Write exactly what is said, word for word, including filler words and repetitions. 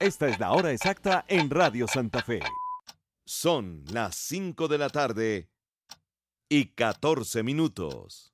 Esta es la hora exacta en Radio Santa Fe. Son las cinco de la tarde y catorce minutos.